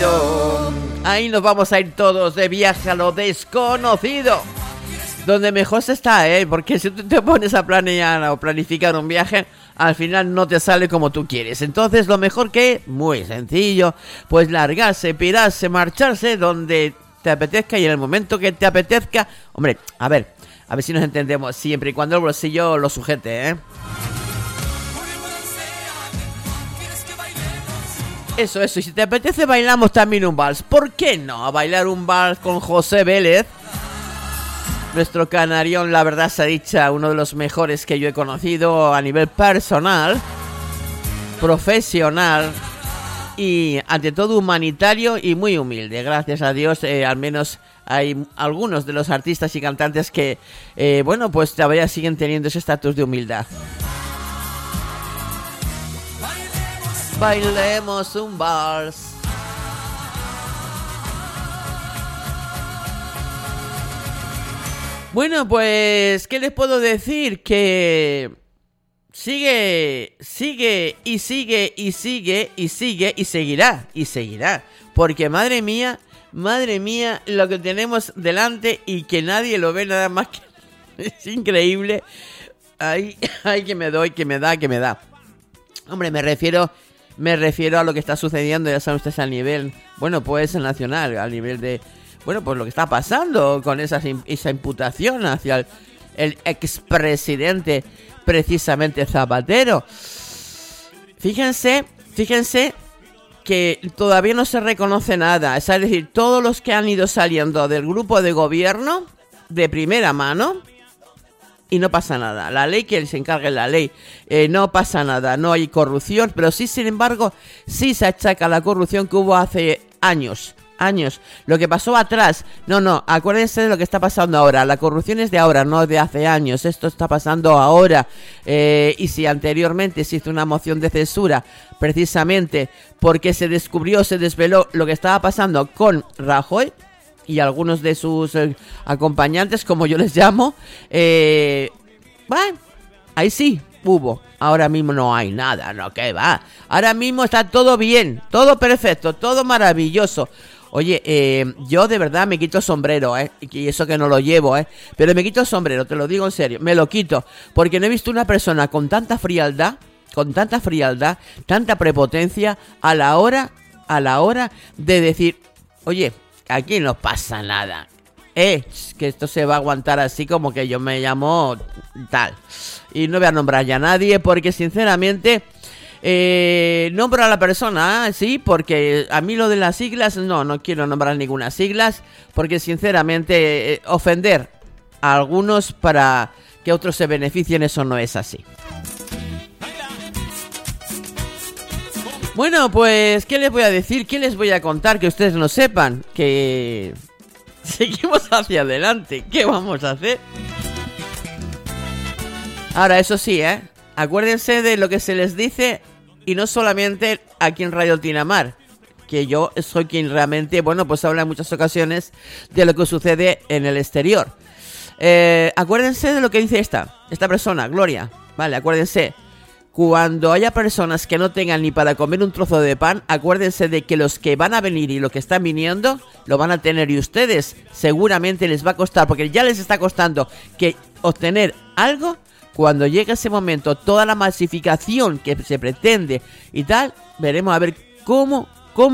desconocido. Ahí nos vamos a ir todos de viaje a lo desconocido. Donde mejor se está, porque si tú te pones a planear o planificar un viaje, al final no te sale como tú quieres. Entonces lo mejor que, muy sencillo, pues largarse, pirarse, marcharse donde te apetezca y en el momento que te apetezca. Hombre, a ver si nos entendemos, siempre y cuando el bolsillo lo sujete, Eso, y si te apetece bailamos también un vals. ¿Por qué no? A bailar un vals con José Vélez. Nuestro canarión, la verdad se ha dicho, uno de los mejores que yo he conocido a nivel personal, profesional y ante todo humanitario y muy humilde. Gracias a Dios, al menos hay algunos de los artistas y cantantes que, pues todavía siguen teniendo ese estatus de humildad. Bailemos un vals. Bueno, pues, ¿qué les puedo decir? Que sigue y seguirá. Porque madre mía, lo que tenemos delante y que nadie lo ve nada más que... Es increíble. Ay, que me da. Hombre, me refiero a lo que está sucediendo, ya saben ustedes, al nivel, pues nacional, al nivel de... pues lo que está pasando con esa imputación hacia el expresidente, precisamente Zapatero. Fíjense que todavía no se reconoce nada. Es decir, todos los que han ido saliendo del grupo de gobierno de primera mano y no pasa nada. La ley, que se encargue la ley, no pasa nada, no hay corrupción, pero sí, sin embargo, sí se achaca la corrupción que hubo hace años. Lo que pasó atrás, no, acuérdense de lo que está pasando ahora. La corrupción es de ahora, no de hace años. Esto está pasando ahora. Y si anteriormente se hizo una moción de censura, precisamente porque se desveló lo que estaba pasando con Rajoy y algunos de sus acompañantes, como yo les llamo, ahí sí hubo. Ahora mismo no hay nada, no, que va. Ahora mismo está todo bien, todo perfecto, todo maravilloso. Oye, yo de verdad me quito el sombrero, y eso que no lo llevo, pero me quito el sombrero, te lo digo en serio, me lo quito, porque no he visto una persona con tanta frialdad, tanta prepotencia a la hora de decir, oye, aquí no pasa nada, que esto se va a aguantar así como que yo me llamo tal. Y no voy a nombrar ya a nadie porque sinceramente nombro a la persona, sí, porque a mí lo de las siglas, no quiero nombrar ninguna siglas, porque sinceramente ofender a algunos para que otros se beneficien, eso no es así. Bueno, pues, ¿qué les voy a decir? ¿Qué les voy a contar que ustedes no sepan? Que seguimos hacia adelante. ¿Qué vamos a hacer? Ahora, eso sí, acuérdense de lo que se les dice, y no solamente aquí en Radio Tinamar, que yo soy quien realmente, pues habla en muchas ocasiones de lo que sucede en el exterior. Acuérdense de lo que dice esta persona, Gloria, ¿vale? Acuérdense. Cuando haya personas que no tengan ni para comer un trozo de pan, acuérdense de que los que van a venir y los que están viniendo lo van a tener, y ustedes seguramente les va a costar, porque ya les está costando que obtener algo. Cuando llegue ese momento, toda la masificación que se pretende y tal, veremos a ver cómo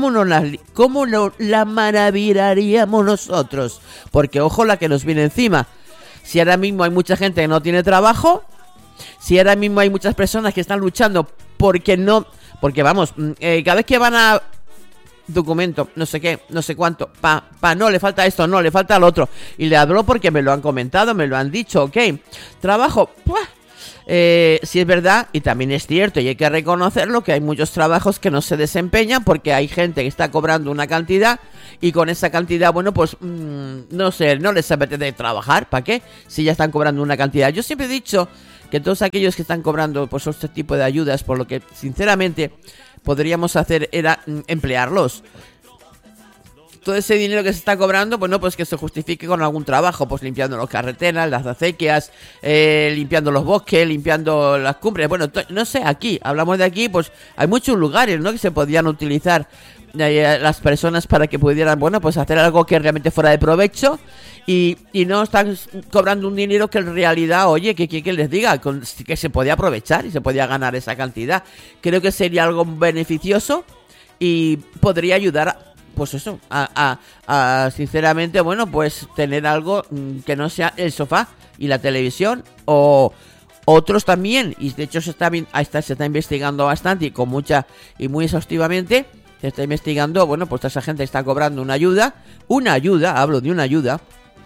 la maravillaríamos nosotros. Porque ojo la que nos viene encima. Si ahora mismo hay mucha gente que no tiene trabajo, si ahora mismo hay muchas personas que están luchando porque vamos, cada vez que van a documento, no sé qué, no sé cuánto, no, le falta esto, no, le falta lo otro, y le hablo porque me lo han comentado, me lo han dicho, ok, trabajo, si es verdad, y también es cierto, y hay que reconocerlo, que hay muchos trabajos que no se desempeñan porque hay gente que está cobrando una cantidad, y con esa cantidad, no sé, no les apetece trabajar, ¿para qué? Si ya están cobrando una cantidad. Yo siempre he dicho que todos aquellos que están cobrando pues este tipo de ayudas, por lo que sinceramente podríamos hacer era emplearlos. todo ese dinero que se está cobrando, pues no, pues que se justifique con algún trabajo, pues limpiando las carreteras, las acequias, limpiando los bosques, limpiando las cumbres. Bueno, no sé, aquí, hablamos de aquí, pues hay muchos lugares, ¿no?, que se podían utilizar las personas para que pudieran, bueno, pues hacer algo que realmente fuera de provecho y no están cobrando un dinero que en realidad, oye, que les diga que se podía aprovechar y se podía ganar esa cantidad. Creo que sería algo beneficioso y podría ayudar, pues eso, a sinceramente, bueno, pues tener algo que no sea el sofá y la televisión, o otros también, y de hecho se está investigando bastante y con mucha y muy exhaustivamente. Se está investigando, bueno, pues esa gente está cobrando una ayuda, hablo de una ayuda,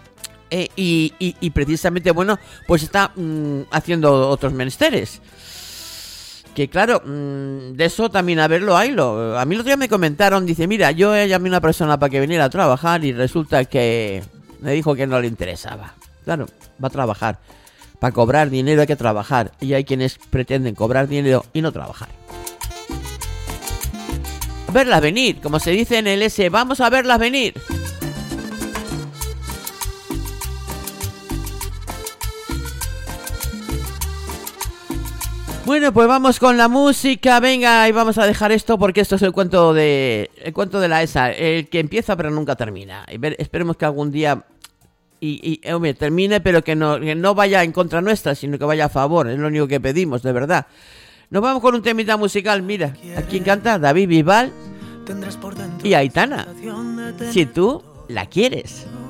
y precisamente, bueno, pues está haciendo otros menesteres. Que claro, de eso también a verlo haylo. A mí el otro día me comentaron, dice, mira, yo llamé a una persona para que viniera a trabajar y resulta que me dijo que no le interesaba. Claro, va a trabajar. Para cobrar dinero hay que trabajar. Y hay quienes pretenden cobrar dinero y no trabajar. Verlas venir, como se dice en el S, vamos a verlas venir. Bueno, pues vamos con la música, venga, y vamos a dejar esto porque esto es el cuento de la ESA, el que empieza pero nunca termina. Esperemos que algún día hombre, termine, pero que no vaya en contra nuestra, sino que vaya a favor, es lo único que pedimos, de verdad. Nos vamos con un temita musical, mira, aquí canta David Bisbal y Aitana, si tú la quieres.